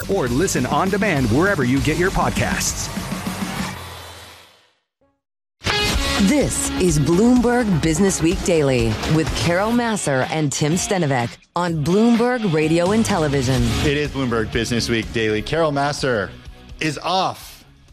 or listen on demand wherever you get your podcasts. This is Bloomberg Business Week Daily with Carol Massar and Tim Stenovec on Bloomberg Radio and Television. It is Bloomberg Business Week Daily. Carol Massar is off.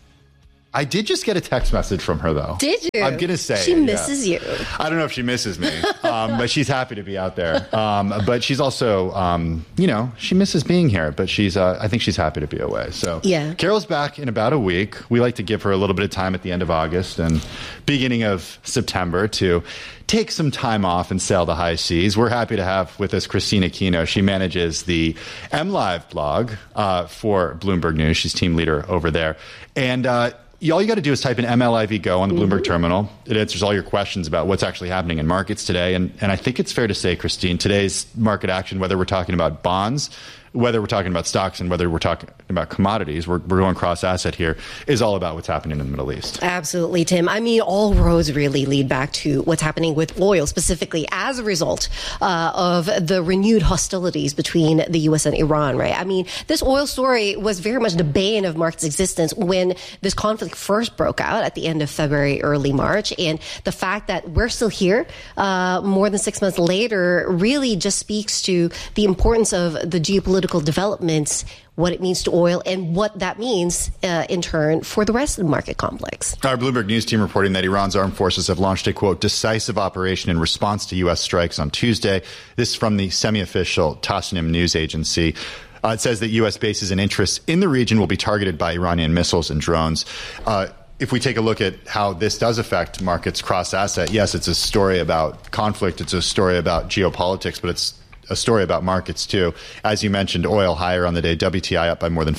I did just get a text message from her, though. Did you? I'm going to say she misses you. I don't know if she misses me, but she's happy to be out there. But she's also, she misses being here, but I think she's happy to be away. So yeah. Carol's back in about a week. We like to give her a little bit of time at the end of August and beginning of September to take some time off and sail the high seas. We're happy to have with us Christina Aquino. She manages the MLive blog for Bloomberg News. She's team leader over there. And all you got to do is type in MLIV Go on the Bloomberg terminal. It answers all your questions about what's actually happening in markets today. And I think it's fair to say, Christine, today's market action, whether we're talking about bonds, whether we're talking about stocks, and whether we're talking about commodities, we're going cross-asset here, is all about what's happening in the Middle East. Absolutely, Tim. I mean, all roads really lead back to what's happening with oil, specifically as a result of the renewed hostilities between the U.S. and Iran, right? I mean, this oil story was very much the bane of market's existence when this conflict first broke out at the end of February, early March. And the fact that we're still here more than 6 months later really just speaks to the importance of the geopolitical developments, what it means to oil, and what that means in turn for the rest of the market complex. Our Bloomberg News team reporting that Iran's armed forces have launched a, quote, decisive operation in response to U.S. strikes on Tuesday. This is from the semi-official Tasnim news agency. It says that U.S. bases and interests in the region will be targeted by Iranian missiles and drones. If we take a look at how this does affect markets cross-asset, yes, it's a story about conflict. It's a story about geopolitics, but it's a story about markets, too. As you mentioned, oil higher on the day, WTI up by more than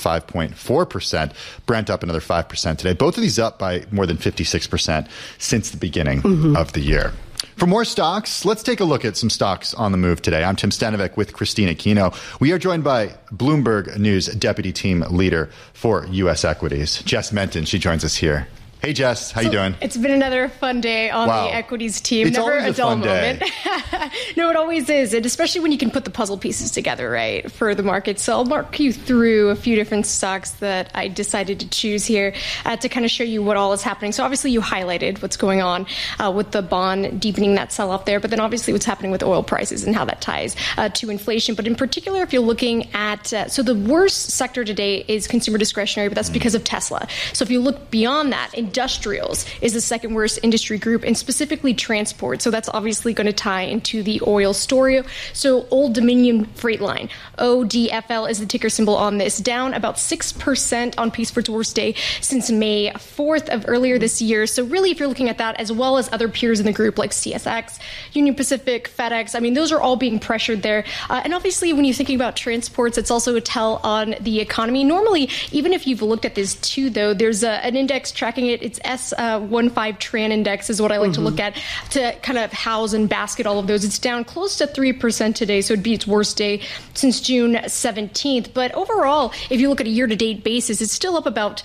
5.4%, Brent up another 5% today. Both of these up by more than 56% since the beginning of the year. For more stocks, let's take a look at some stocks on the move today. I'm Tim Stenovec with Christina Aquino. We are joined by Bloomberg News Deputy Team Leader for U.S. Equities, Jess Menton. She joins us here. Hey, Jess, how you doing? It's been another fun day on the equities team. It's Never always a dull fun moment. day. No, it always is. And especially when you can put the puzzle pieces together, right, for the market. So I'll mark you through a few different stocks that I decided to choose here to kind of show you what all is happening. So obviously you highlighted what's going on with the bond deepening that sell-off there, but then obviously what's happening with oil prices and how that ties to inflation. But in particular, if you're looking at, so the worst sector today is consumer discretionary, but that's because of Tesla. So if you look beyond that, industrials is the second worst industry group, and specifically transport. So that's obviously going to tie into the oil story. So Old Dominion Freight Line, ODFL is the ticker symbol on this, down about 6% on pace for its worst day since May 4th of earlier this year. So really, if you're looking at that, as well as other peers in the group like CSX, Union Pacific, FedEx, I mean, those are all being pressured there. And obviously, when you're thinking about transports, it's also a tell on the economy. Normally, even if you've looked at this too, though, there's an index tracking it. It's S15 Tran Index is what I like to look at to kind of house and basket all of those. It's down close to 3% today, so it'd be its worst day since June 17th. But overall, if you look at a year-to-date basis, it's still up about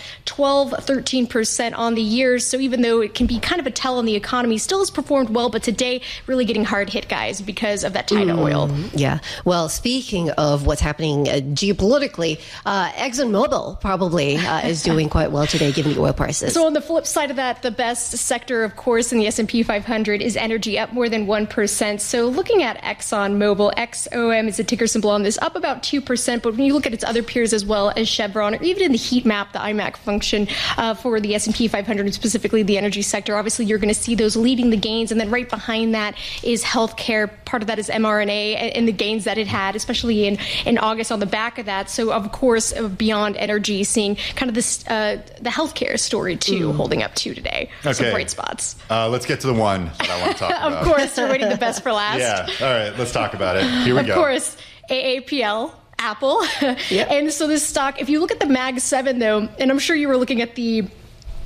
13% on the year. So even though it can be kind of a tell on the economy, still has performed well. But today, really getting hard hit, guys, because of that tie to oil. Yeah. Well, speaking of what's happening geopolitically, ExxonMobil probably is doing quite well today, given the oil prices. So on the flip side of that, the best sector, of course, in the S&P 500 is energy, up more than 1%. So looking at ExxonMobil, XOM is the ticker symbol on this, up about 2%. But when you look at its other peers as well as Chevron, or even in the heat map, the IMAC function for the S&P 500, and specifically the energy sector, obviously you're going to see those leading the gains. And then right behind that is healthcare. Part of that is mRNA and the gains that it had, especially in August on the back of that. So, of course, beyond energy, seeing kind of this the healthcare story, too, holding up too today. Okay. Some bright spots. Let's get to the one that I want to talk about. Of course, we're waiting the best for last. Yeah. All right, let's talk about it. Here we go. Of course, AAPL. Apple. Yep. And so this stock, if you look at the Mag 7, though, and I'm sure you were looking at the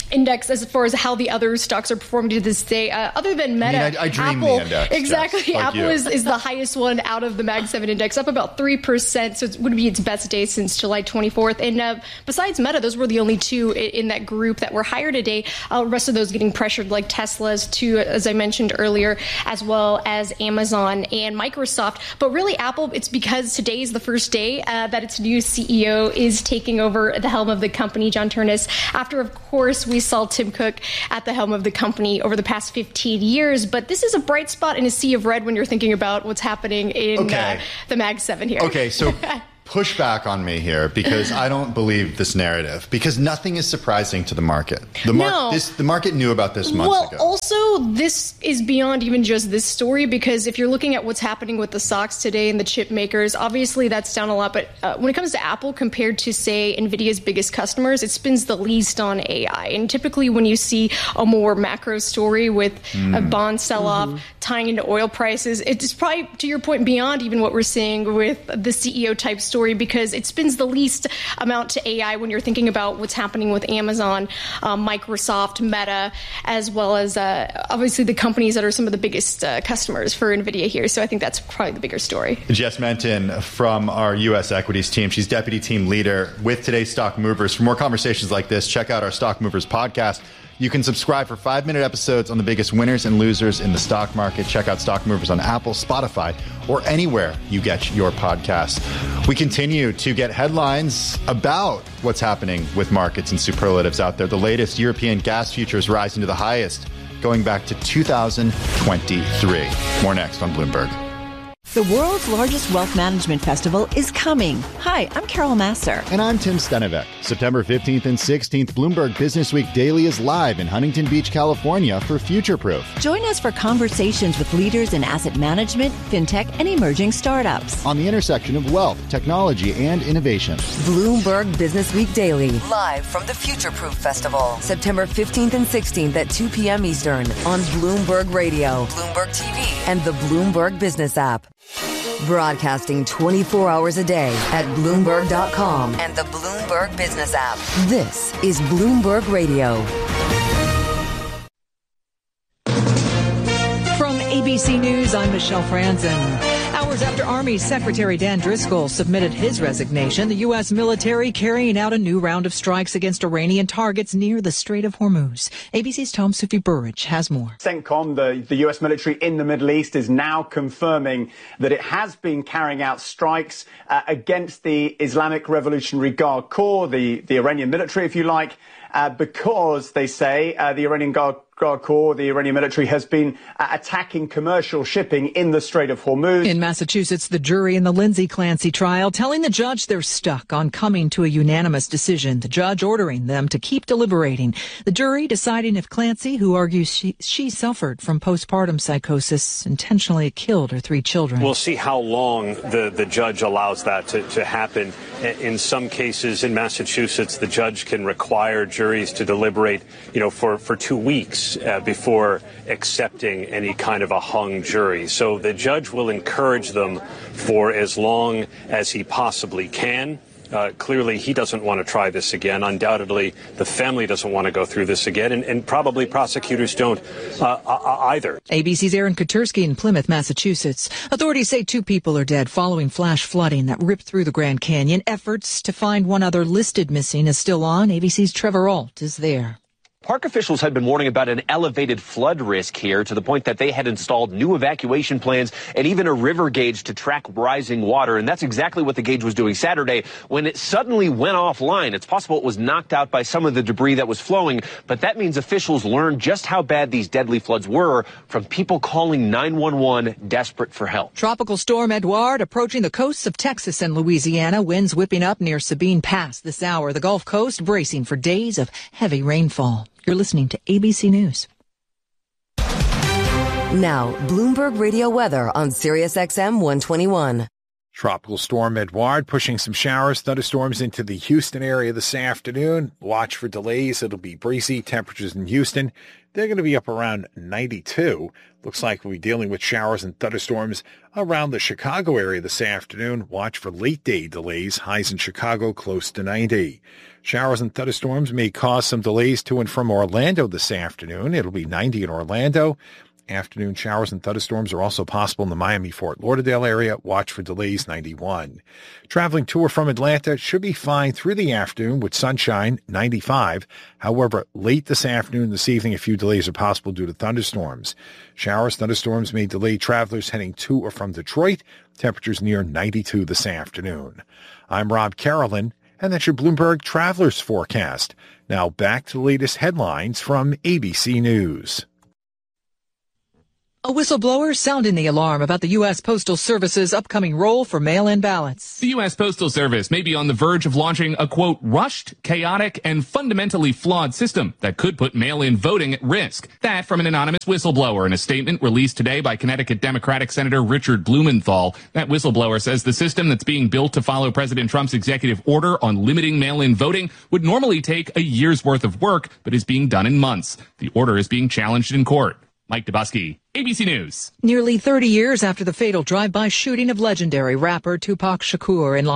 index as far as how the other stocks are performing to this day. Other than Meta, I dream Apple, the index. exactly. Yes, like Apple is the highest one out of the Mag 7 index, up about 3%. So it would be its best day since July 24th. And besides Meta, those were the only two in that group that were higher today. The rest of those getting pressured, like Tesla's, too, as I mentioned earlier, as well as Amazon and Microsoft. But really, Apple, it's because today is the first day that its new CEO is taking over the helm of the company, John Ternus, after, of course, we saw Tim Cook at the helm of the company over the past 15 years. But this is a bright spot in a sea of red when you're thinking about what's happening in the Mag 7 here. Okay, so push back on me here, because I don't believe this narrative, because nothing is surprising to the market. The market knew about this months ago. Well, also, this is beyond even just this story, because if you're looking at what's happening with the stocks today and the chip makers, obviously that's down a lot. But when it comes to Apple, compared to, say, NVIDIA's biggest customers, it spends the least on AI. And typically when you see a more macro story with a bond sell-off tying into oil prices, it's probably, to your point, beyond even what we're seeing with the CEO type story, because it spends the least amount to AI when you're thinking about what's happening with Amazon, Microsoft, Meta, as well as obviously the companies that are some of the biggest customers for NVIDIA here. So I think that's probably the bigger story. Jess Menton from our U.S. equities team. She's deputy team leader with today's Stock Movers. For more conversations like this, check out our Stock Movers podcast. You can subscribe for 5-minute episodes on the biggest winners and losers in the stock market. Check out Stock Movers on Apple, Spotify, or anywhere you get your podcasts. We continue to get headlines about what's happening with markets and superlatives out there. The latest European gas futures rising to the highest going back to 2023. More next on Bloomberg. The world's largest wealth management festival is coming. Hi, I'm Carol Masser. And I'm Tim Stenivek. September 15th and 16th, Bloomberg Business Week Daily is live in Huntington Beach, California for Futureproof. Join us for conversations with leaders in asset management, fintech, and emerging startups. On the intersection of wealth, technology, and innovation. Bloomberg Business Week Daily, live from the Futureproof Festival, September 15th and 16th at 2 p.m. Eastern on Bloomberg Radio, Bloomberg TV, and the Bloomberg Business app. Broadcasting 24 hours a day at Bloomberg.com and the Bloomberg Business app. This is Bloomberg Radio. From ABC News, I'm Michelle Franzen. Hours after Army Secretary Dan Driscoll submitted his resignation, the U.S. military carrying out a new round of strikes against Iranian targets near the Strait of Hormuz. ABC's Tom Sufi Burridge has more. CENTCOM, the U.S. military in the Middle East, is now confirming that it has been carrying out strikes against the Islamic Revolutionary Guard Corps, the Iranian military, if you like, because they say the Iranian Guard Corps, the Iranian military, has been attacking commercial shipping in the Strait of Hormuz. In Massachusetts, the jury in the Lindsay Clancy trial telling the judge they're stuck on coming to a unanimous decision. The judge ordering them to keep deliberating. The jury deciding if Clancy, who argues she suffered from postpartum psychosis, intentionally killed her 3 children. We'll see how long the judge allows that to happen. In some cases in Massachusetts, the judge can require juries to deliberate, for 2 weeks before accepting any kind of a hung jury. So the judge will encourage them for as long as he possibly can. Clearly, he doesn't want to try this again. Undoubtedly, the family doesn't want to go through this again, and probably prosecutors don't either. ABC's Aaron Katursky in Plymouth, Massachusetts. Authorities say 2 people are dead following flash flooding that ripped through the Grand Canyon. Efforts to find one other listed missing is still on. ABC's Trevor Ault is there. Park officials had been warning about an elevated flood risk here, to the point that they had installed new evacuation plans and even a river gauge to track rising water. And that's exactly what the gauge was doing Saturday when it suddenly went offline. It's possible it was knocked out by some of the debris that was flowing, but that means officials learned just how bad these deadly floods were from people calling 911 desperate for help. Tropical storm Edouard approaching the coasts of Texas and Louisiana. Winds whipping up near Sabine Pass this hour. The Gulf Coast bracing for days of heavy rainfall. You're listening to ABC News. Now, Bloomberg Radio weather on Sirius XM 121. Tropical storm Edouard pushing some showers, thunderstorms into the Houston area this afternoon. Watch for delays. It'll be breezy. Temperatures in Houston, they're going to be up around 92. Looks like we'll be dealing with showers and thunderstorms around the Chicago area this afternoon. Watch for late day delays. Highs in Chicago close to 90. Showers and thunderstorms may cause some delays to and from Orlando this afternoon. It'll be 90 in Orlando. Afternoon showers and thunderstorms are also possible in the Miami-Fort Lauderdale area. Watch for delays, 91. Traveling to or from Atlanta should be fine through the afternoon with sunshine, 95. However, late this afternoon, this evening, a few delays are possible due to thunderstorms. Showers, thunderstorms may delay travelers heading to or from Detroit. Temperatures near 92 this afternoon. I'm Rob Carolyn, and that's your Bloomberg Travelers Forecast. Now back to the latest headlines from ABC News. A whistleblower sounding the alarm about the U.S. Postal Service's upcoming role for mail-in ballots. The U.S. Postal Service may be on the verge of launching a, quote, rushed, chaotic, and fundamentally flawed system that could put mail-in voting at risk. That from an anonymous whistleblower in a statement released today by Connecticut Democratic Senator Richard Blumenthal. That whistleblower says the system that's being built to follow President Trump's executive order on limiting mail-in voting would normally take a year's worth of work, but is being done in months. The order is being challenged in court. Mike Dubusky, ABC News. Nearly 30 years after the fatal drive-by shooting of legendary rapper Tupac Shakur in Los